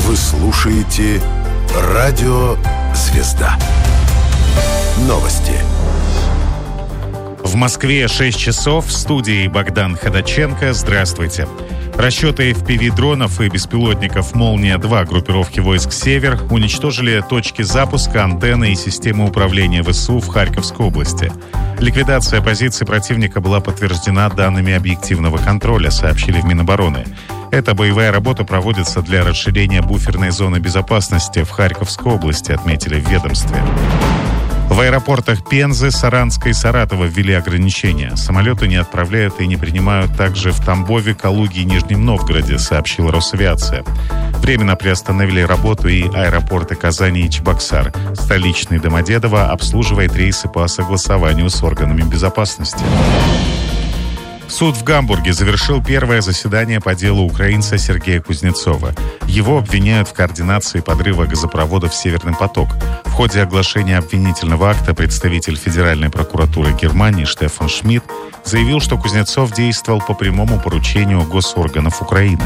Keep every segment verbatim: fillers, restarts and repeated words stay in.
Вы слушаете Радио Звезда. Новости. В Москве шесть часов. В студии Богдан Ходаченко. Здравствуйте. Расчеты эф пи ви-дронов и беспилотников «Молния-два» группировки войск «Север» уничтожили точки запуска, антенны и системы управления ВСУ в Харьковской области. Ликвидация позиций противника была подтверждена данными объективного контроля, сообщили в Минобороны. Эта боевая работа проводится для расширения буферной зоны безопасности в Харьковской области, отметили в ведомстве. В аэропортах Пензы, Саранска и Саратова ввели ограничения. Самолеты не отправляют и не принимают также в Тамбове, Калуге и Нижнем Новгороде, сообщила Росавиация. Временно приостановили работу и аэропорты Казани и Чебоксар. Столичный Домодедово обслуживает рейсы по согласованию с органами безопасности. Суд в Гамбурге завершил первое заседание по делу украинца Сергея Кузнецова. Его обвиняют в координации подрыва газопроводов «Северный поток». В ходе оглашения обвинительного акта представитель Федеральной прокуратуры Германии Штефан Шмидт заявил, что Кузнецов действовал по прямому поручению госорганов Украины.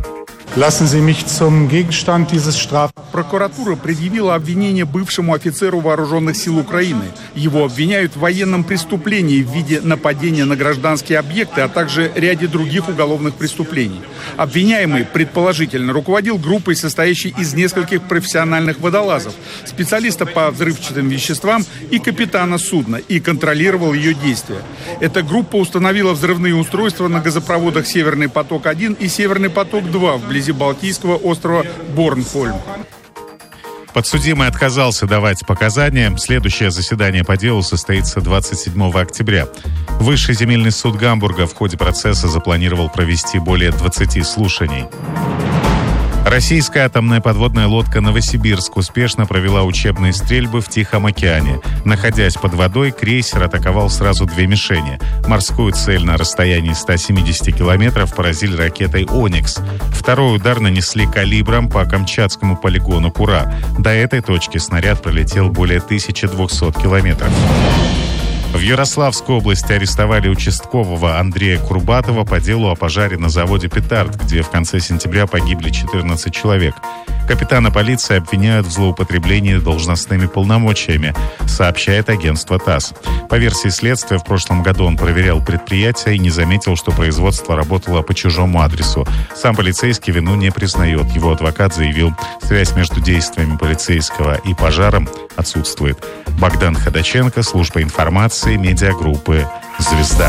Прокуратура предъявила обвинение бывшему офицеру вооруженных сил Украины. Его обвиняют в военном преступлении в виде нападения на гражданские объекты, а также ряде других уголовных преступлений. Обвиняемый, предположительно, руководил группой, состоящей из нескольких профессиональных водолазов, специалиста по взрывчатым веществам и капитана судна, и контролировал ее действия. Эта группа установила взрывные устройства на газопроводах «Северный поток-один» и «Северный поток-два» вблизи Балтийского острова Борнхольм. Подсудимый отказался давать показания. Следующее заседание по делу состоится двадцать седьмого октября. Высший земельный суд Гамбурга в ходе процесса запланировал провести более двадцати слушаний. Российская атомная подводная лодка «Новосибирск» успешно провела учебные стрельбы в Тихом океане. Находясь под водой, крейсер атаковал сразу две мишени. Морскую цель на расстоянии ста семидесяти километров поразили ракетой «Оникс». Второй удар нанесли калибром по Камчатскому полигону Кура. До этой точки снаряд пролетел более тысячи двухсот километров. В Ярославской области арестовали участкового Андрея Курбатова по делу о пожаре на заводе «Петард», где в конце сентября погибли четырнадцать человек. Капитана полиции обвиняют в злоупотреблении должностными полномочиями, сообщает агентство ТАСС. По версии следствия, в прошлом году он проверял предприятие и не заметил, что производство работало по чужому адресу. Сам полицейский вину не признает. Его адвокат заявил, связь между действиями полицейского и пожаром отсутствует. Богдан Ходаченко, служба информации, медиагруппы «Звезда».